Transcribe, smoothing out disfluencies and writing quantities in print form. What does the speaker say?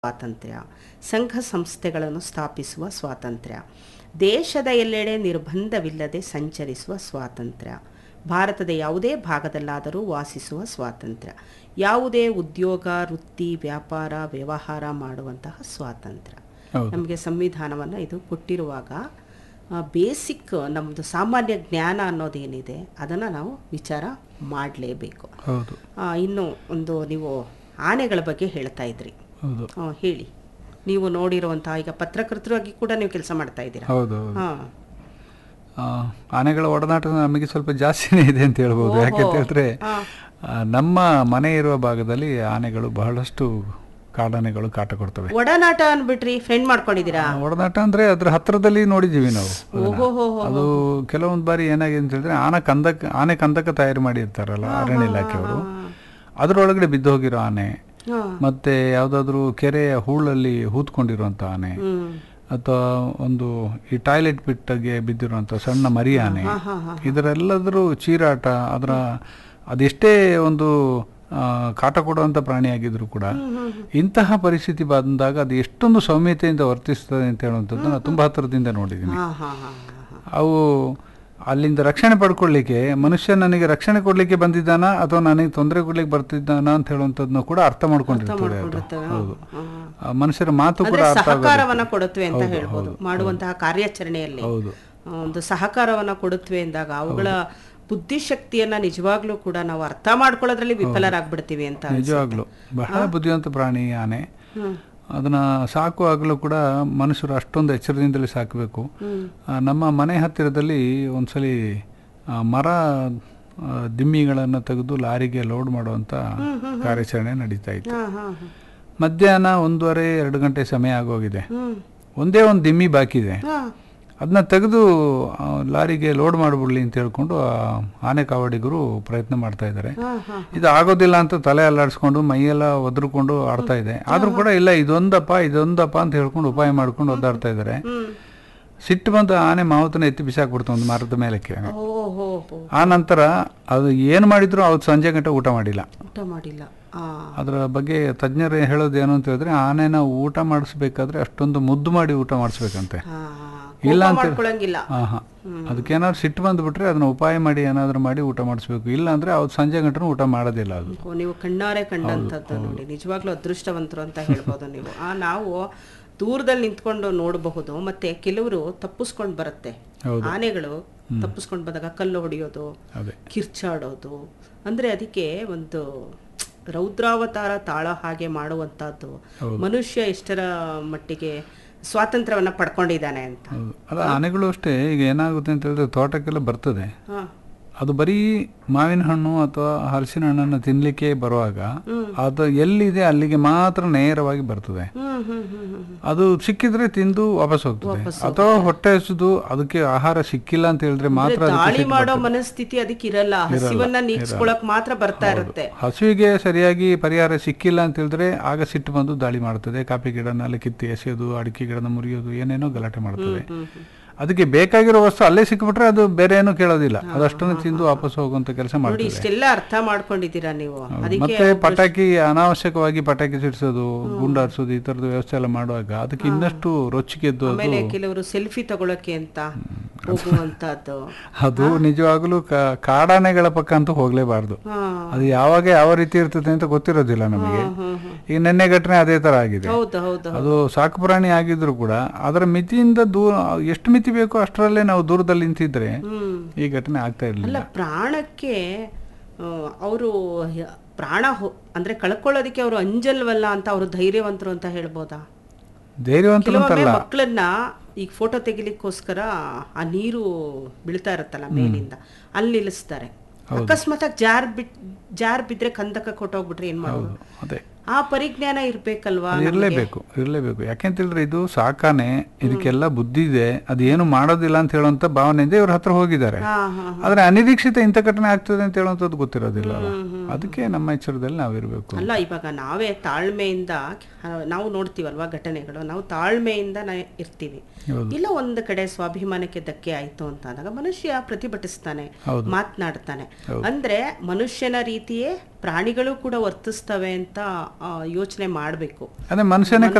ಸ್ವಾತಂತ್ರ್ಯ, ಸಂಘ ಸಂಸ್ಥೆಗಳನ್ನು ಸ್ಥಾಪಿಸುವ ಸ್ವಾತಂತ್ರ್ಯ, ದೇಶದ ಎಲ್ಲೆಡೆ ನಿರ್ಬಂಧವಿಲ್ಲದೆ ಸಂಚರಿಸುವ ಸ್ವಾತಂತ್ರ್ಯ, ಭಾರತದ ಯಾವುದೇ ಭಾಗದಲ್ಲಾದರೂ ವಾಸಿಸುವ ಸ್ವಾತಂತ್ರ್ಯ, ಯಾವುದೇ ಉದ್ಯೋಗ, ವೃತ್ತಿ, ವ್ಯಾಪಾರ, ವ್ಯವಹಾರ ಮಾಡುವಂತಹ ಸ್ವಾತಂತ್ರ್ಯ. ನಮಗೆ ಸಂವಿಧಾನವನ್ನು ಇದು ಕೊಟ್ಟಿರುವಾಗ ಬೇಸಿಕ್ ನಮ್ಮದು ಸಾಮಾನ್ಯ ಜ್ಞಾನ ಅನ್ನೋದೇನಿದೆ ಅದನ್ನು ನಾವು ವಿಚಾರ ಮಾಡಲೇಬೇಕು. ಇನ್ನು ಒಂದು ನೀವು ಆನೆಗಳ ಬಗ್ಗೆ ಹೇಳ್ತಾ ಇದ್ರಿ, ಹೇಳಿ. ನೀವು ನೋಡಿರುವಂತಹ, ಈಗ ಪತ್ರಕರ್ತರಾಗಿ ಕೂಡ ನೀವು ಕೆಲಸ ಮಾಡ್ತಾ ಇದ್ದೀರಾ. ಆನೆಗಳ ಒಡನಾಟ ನಮಗೆ ಸ್ವಲ್ಪ ಜಾಸ್ತಿನೇ ಇದೆ ಅಂತ ಹೇಳ್ಬೋದು. ಯಾಕೆಂತ ಹೇಳಿದ್ರೆ ನಮ್ಮ ಮನೆ ಇರುವ ಭಾಗದಲ್ಲಿ ಆನೆಗಳು ಬಹಳಷ್ಟು ಕಾಡಾನೆಗಳು ಕಾಟ ಕೊಡ್ತವೆ. ಒಡನಾಟ ಅನ್ಬಿಟ್ರಿ, ಫ್ರೆಂಡ್ ಮಾಡ್ಕೊಂಡಿದ್ದೀರಾ? ಒಡನಾಟ ಅಂದ್ರೆ ಅದ್ರ ಹತ್ರದಲ್ಲಿ ನೋಡಿದೀವಿ ನಾವು. ಅದು ಕೆಲವೊಂದು ಬಾರಿ ಏನಾಗಿದೆ ಅಂತ ಹೇಳಿದ್ರೆ ಆನೆ ಕಂದಕ ತಯಾರು ಮಾಡಿರ್ತಾರಲ್ಲ ಅರಣ್ಯ ಇಲಾಖೆಯವರು, ಅದರೊಳಗಡೆ ಬಿದ್ದು ಹೋಗಿರೋ ಆನೆ, ಮತ್ತೆ ಯಾವ್ದಾದ್ರು ಕೆರೆಯ ಹೂಳಲ್ಲಿ ಹೂತ್ಕೊಂಡಿರುವಂತ ಆನೆ, ಅಥವಾ ಒಂದು ಈ ಟಾಯ್ಲೆಟ್ ಪಿಟ್ಗೆ ಬಿದ್ದಿರುವಂತ ಸಣ್ಣ ಮರಿ ಆನೆ, ಇದರೆಲ್ಲದರೂ ಚೀರಾಟ, ಅದೆಷ್ಟೇ ಒಂದು ಕಾಟ ಕೊಡುವಂಥ ಪ್ರಾಣಿಯಾಗಿದ್ರು ಕೂಡ ಇಂತಹ ಪರಿಸ್ಥಿತಿ ಬಂದಾಗ ಅದು ಎಷ್ಟೊಂದು ಸೌಮ್ಯತೆಯಿಂದ ವರ್ತಿಸ್ತದೆ ಅಂತ ಹೇಳುವಂಥದ್ದು ನಾನು ತುಂಬ ಹತ್ತಿರದಿಂದ ನೋಡಿದ್ದೀನಿ. ಅವು ಅಲ್ಲಿಂದ ರಕ್ಷಣೆ ಪಡ್ಕೊಳ್ಳಿಕ್ಕೆ, ಮನುಷ್ಯ ನನಗೆ ರಕ್ಷಣೆ ಕೊಡ್ಲಿಕ್ಕೆ ಬಂದಿದ್ದಾನ ಅಥವಾ ನನಗೆ ತೊಂದರೆ ಕೊಡ್ಲಿಕ್ಕೆ ಬರ್ತಿದ್ದಾನ ಅಂತ ಹೇಳುವಂಥದ್ದನ್ನ ಕೂಡ ಅರ್ಥ ಮಾಡ್ಕೊಂಡಿರ್ತದೆ. ಹೌದು, ಮನುಷ್ಯರ ಮಾತು ಕೂಡ ಸಹಕಾರವನ್ನ ಕೊಡುತ್ತವೆ ಅಂತ ಹೇಳ್ಬೋದು. ಮಾಡುವಂತಹ ಕಾರ್ಯಾಚರಣೆಯಲ್ಲಿ ಒಂದು ಸಹಕಾರವನ್ನ ಕೊಡುತ್ತವೆ ಎಂದಾಗ ಅವುಗಳ ಬುದ್ಧಿಶಕ್ತಿಯನ್ನ ನಿಜವಾಗ್ಲೂ ಕೂಡ ನಾವು ಅರ್ಥ ಮಾಡ್ಕೊಳ್ಳೋದ್ರಲ್ಲಿ ವಿಫಲರಾಗ್ಬಿಡ್ತೀವಿ ಅಂತ. ನಿಜವಾಗ್ಲೂ ಬಹಳ ಬುದ್ಧಿವಂತ ಪ್ರಾಣಿ ಆನೆ. ಅದನ್ನ ಸಾಕುವಾಗಲೂ ಕೂಡ ಮನುಷ್ಯರು ಅಷ್ಟೊಂದು ಎಚ್ಚರದಿಂದಲೇ ಸಾಕಬೇಕು. ನಮ್ಮ ಮನೆ ಹತ್ತಿರದಲ್ಲಿ ಒಂದ್ಸಲಿ ಮರ ದಿಮ್ಮಿಗಳನ್ನು ತೆಗೆದು ಲಾರಿಗೆ ಲೋಡ್ ಮಾಡುವಂತ ಕಾರ್ಯಾಚರಣೆ ನಡೀತಾ ಇತ್ತು. ಮಧ್ಯಾಹ್ನ 1:30-2 ಗಂಟೆ ಸಮಯ ಆಗೋಗಿದೆ. ಒಂದೇ ಒಂದು ದಿಮ್ಮಿ ಬಾಕಿ ಇದೆ. ಅದನ್ನ ತೆಗೆದು ಲಾರಿಗೆ ಲೋಡ್ ಮಾಡಿಬಿಡ್ಲಿ ಅಂತ ಹೇಳ್ಕೊಂಡು ಆನೆ ಕಾವಡಿಗರು ಪ್ರಯತ್ನ ಮಾಡ್ತಾ ಇದ್ದಾರೆ. ಇದು ಆಗೋದಿಲ್ಲ ಅಂತ ತಲೆ ಅಲ್ಲಾಡಿಸ್ಕೊಂಡು ಮೈಯೆಲ್ಲ ಒದರ್ಕೊಂಡು ಆಡ್ತಾ ಇದೆ. ಆದ್ರೂ ಕೂಡ ಇಲ್ಲ, ಇದೊಂದಪ್ಪ ಅಂತ ಹೇಳ್ಕೊಂಡು ಉಪಾಯ ಮಾಡ್ಕೊಂಡು ಒದ್ದಾಡ್ತಾ ಇದ್ದಾರೆ. ಸಿಟ್ಟು ಬಂದು ಆನೆ ಮಾವುತನ ಎತ್ತಿ ಬಿಸಾಕ್ಬಿಡ್ತು ಒಂದು ಮರದ ಮೇಲಕ್ಕೆ. ಆ ನಂತರ ಅದು ಏನು ಮಾಡಿದ್ರು ಅವತ್ತು ಸಂಜೆ ಗಂಟೆ ಊಟ ಮಾಡಿಲ್ಲ. ಅದರ ಬಗ್ಗೆ ತಜ್ಞರು ಹೇಳೋದು ಏನು ಅಂತ ಹೇಳಿದ್ರೆ, ಆನೆನ ಊಟ ಮಾಡಿಸ್ಬೇಕಾದ್ರೆ ಅಷ್ಟೊಂದು ಮುದ್ದು ಮಾಡಿ ಊಟ ಮಾಡಿಸ್ಬೇಕಂತೆ. ಇಲ್ಲ ಅಂತ ಅದಕ್ಕೇನಾದ್ರು ಸಿಟ್ಟು ಬಂದ್ಬಿಟ್ರೆ ಅದನ್ನ ಉಪಾಯ ಮಾಡಿ ಏನಾದ್ರು ಮಾಡಿ ಊಟ ಮಾಡಿಸ್ಬೇಕು. ಇಲ್ಲ ಅಂದ್ರೆ ಅವ್ರು ಸಂಜೆ ಗಂಟೆ ಊಟ ಮಾಡೋದಿಲ್ಲ. ಅದು ನೀವು ಕಣ್ಣಾರೆ ಕಂಡಂತದ್ದು ನೋಡಿ, ನಿಜವಾಗ್ಲೂ ಅದೃಷ್ಟವಂತರು ಅಂತ ಹೇಳ್ಬೋದು ನೀವು. ನಾವು ದೂರದಲ್ಲಿ ನಿಂತ್ಕೊಂಡು ನೋಡಬಹುದು. ಮತ್ತೆ ಕೆಲವರು ತಪ್ಪಿಸ್ಕೊಂಡು ಬರುತ್ತೆ, ಆನೆಗಳು ತಪ್ಪಿಸ್ಕೊಂಡು ಬಂದಾಗ ಕಲ್ಲು ಹೊಡೆಯೋದು, ಕಿರ್ಚಾಡೋದು, ಅಂದ್ರೆ ಅದಕ್ಕೆ ಒಂದು ರೌದ್ರಾವತಾರ ತಾಳ ಹಾಗೆ ಮಾಡುವಂತಹದ್ದು. ಮನುಷ್ಯ ಎಷ್ಟರ ಮಟ್ಟಿಗೆ ಸ್ವಾತಂತ್ರ್ಯವನ್ನ ಪಡ್ಕೊಂಡಿದ್ದಾನೆ ಅಂತ. ಅಲ್ಲ, ಆನೆಗಳು ಅಷ್ಟೇ. ಈಗ ಏನಾಗುತ್ತೆ ಅಂತ ಹೇಳಿದ್ರೆ ತೋಟಕ್ಕೆಲ್ಲ ಬರ್ತದೆ, ಅದು ಬರೀ ಮಾವಿನ ಹಣ್ಣು ಅಥವಾ ಹಲಸಿನ ಹಣ್ಣನ್ನು ತಿನ್ಲಿಕ್ಕೆ ಬರುವಾಗ ಅದು ಎಲ್ಲಿದೆ ಅಲ್ಲಿಗೆ ಮಾತ್ರ ನೇರವಾಗಿ ಬರ್ತದೆ. ಅದು ಸಿಕ್ಕಿದ್ರೆ ತಿಂದು ವಾಪಸ್ ಹೋಗ್ತದೆ. ಅಥವಾ ಹೊಟ್ಟೆ ಹಸುದು ಅದಕ್ಕೆ ಆಹಾರ ಸಿಕ್ಕಿಲ್ಲ ಅಂತ ಹೇಳಿದ್ರೆ ಮಾತ್ರ ದಾಳಿ ಮಾಡೋ ಮನಸ್ಥಿತಿ ಅದಕ್ಕೆ ಇರಲ್ಲ, ಹಸಿವನ್ನ ನೀಗಿಸ್ಕೊಳಕ್ ಮಾತ್ರ ಬರ್ತಾ ಇರುತ್ತೆ. ಹಸುವಿಗೆ ಸರಿಯಾಗಿ ಪರಿಹಾರ ಸಿಕ್ಕಿಲ್ಲ ಅಂತ ಹೇಳಿದ್ರೆ ಆಗ ಸಿಟ್ಟು ಬಂದು ದಾಳಿ ಮಾಡ್ತದೆ. ಕಾಫಿ ಗಿಡನೆಲ್ಲ ಕಿತ್ತಿ ಎಸೆಯೋದು, ಅಡಿಕೆ ಗಿಡನ ಮುರಿಯೋದು, ಏನೇನೋ ಗಲಾಟೆ ಮಾಡ್ತದೆ. ಅದಕ್ಕೆ ಬೇಕಾಗಿರೋ ವಸ್ತು ಅಲ್ಲೇ ಸಿಕ್ಬಿಟ್ರೆ ಅದು ಬೇರೆ ಏನು ಕೇಳೋದಿಲ್ಲ, ಅದಷ್ಟನ್ನು ತಿಂದು ವಾಪಸ್ ಹೋಗುವಂತ ಕೆಲಸ ಮಾಡ್ತೀವಿ. ಇಷ್ಟೆಲ್ಲ ಅರ್ಥ ಮಾಡ್ಕೊಂಡಿದ್ದೀರಾ ನೀವು. ಮತ್ತೆ ಪಟಾಕಿ, ಅನಾವಶ್ಯಕವಾಗಿ ಪಟಾಕಿ ಸಿಡಿಸೋದು, ಗುಂಡಾರಿಸೋದು, ಈ ತರದ ವ್ಯವಸ್ಥೆ ಎಲ್ಲ ಮಾಡುವಾಗ ಅದಕ್ಕೆ ಇನ್ನಷ್ಟು ರೊಚ್ಚಿಗೆದ್ದು. ಆಮೇಲೆ ಕೆಲವರು ಸೆಲ್ಫಿ ತಗೊಳಕ್ಕೆ ಅಂತ ಹೋಗುವಂತದ್ದು, ಅದು ನಿಜವಾಗ್ಲೂ ಕಾಡಾನೆಗಳ ಪಕ್ಕ ಅಂತೂ ಹೋಗ್ಲೇಬಾರ್ದು. ಅದು ಯಾವಾಗ ಯಾವ ರೀತಿ ಇರ್ತದೆ ಅಂತ ಗೊತ್ತಿರೋದಿಲ್ಲ ನಮಗೆ. ಈಗ ನಿನ್ನೆ ಘಟನೆ ಅದೇ ತರ ಆಗಿದೆ. ಅದು ಸಾಕು ಪ್ರಾಣಿ ಆಗಿದ್ರು ಕೂಡ ಅದರ ಮಿತಿಯಿಂದ ಎಷ್ಟು ಮಿತಿ ಬೇಕೋ ಅಷ್ಟರಲ್ಲೇ ನಾವು ದೂರದಲ್ಲಿ ನಿಂತಿದ್ರೆ ಈ ಘಟನೆ ಆಗ್ತಾ ಇರಲಿಲ್ಲ. ಪ್ರಾಣಕ್ಕೆ ಅವರು ಅಂದ್ರೆ ಕಳ್ಕೊಳ್ಳೋದಕ್ಕೆ ಅವರು ಅಂಜಲ್ವಲ್ಲ ಅಂತ ಅವರು ಧೈರ್ಯವಂತರು ಅಂತ ಹೇಳ್ಬೋದಾ? ಧೈರ್ಯವಂತರು ಮಕ್ಕಳನ್ನ ಈಗ ಫೋಟೋ ತೆಗಿಲಿಕ್ಕೋಸ್ಕರ ಆ ನೀರು ಬೀಳ್ತಾ ಇರುತ್ತಲ್ಲ ಮೇಲಿಂದ, ಅಲ್ಲಿ ನಿಲ್ಲಿಸ್ತಾರೆ. ಅಕಸ್ಮಾತ್ ಜಾರ್ ಬಿದ್ರೆ ಕಂದಕ ಕೊಟ್ಟೋಗ್ಬಿಟ್ರೆ ಏನ್ ಮಾಡೋದು? ಆ ಪರಿಜ್ಞಾನ ಇರ್ಬೇಕಲ್ವಾ? ಇರ್ಲೇಬೇಕು. ಯಾಕೆಂತ ಹೇಳಿದ್ರೆ ಇದು ಸಾಕಾನೆ, ಇದಕ್ಕೆಲ್ಲ ಬುದ್ಧಿ ಇದೆ, ಅದೇನು ಮಾಡೋದಿಲ್ಲ ಅಂತ ಹೇಳುವಂತ ಭಾವನೆಯಿಂದ ಇವ್ರ ಹತ್ರ ಹೋಗಿದ್ದಾರೆ. ಆದ್ರೆ ಅನಿರೀಕ್ಷಿತ ಇಂಥ ಘಟನೆ ಆಗ್ತದೆ ಅಂತ ಹೇಳುವಂಥದ್ದು ಗೊತ್ತಿರೋದಿಲ್ಲ. ಅದಕ್ಕೆ ನಮ್ಮ ಎಚ್ಚರದಲ್ಲಿ ನಾವಿರ್ಬೇಕು. ಅಲ್ಲ, ಇವಾಗ ನಾವೇ ತಾಳ್ಮೆಯಿಂದ ನಾವು ನೋಡ್ತೀವಲ್ವಾ ಘಟನೆಗಳು, ನಾವು ತಾಳ್ಮೆಯಿಂದ ಇರ್ತೀವಿ. ಇಲ್ಲ ಒಂದು ಕಡೆ ಸ್ವಾಭಿಮಾನಕ್ಕೆ ಧಕ್ಕೆ ಆಯ್ತು ಅಂತ ಅಂದಾಗ ಮನುಷ್ಯ ಪ್ರತಿಭಟಿಸ್ತಾನೆ, ಮಾತನಾಡ್ತಾನೆ. ಅಂದ್ರೆ ಮನುಷ್ಯನ ರೀತಿಯೇ ಪ್ರಾಣಿಗಳು ಕೂಡ ವರ್ತಿಸ್ತವೆ ಅಂತ ಯೋಚನೆ ಮಾಡಬೇಕು. ಅದೇ ಮನುಷ್ಯನೇ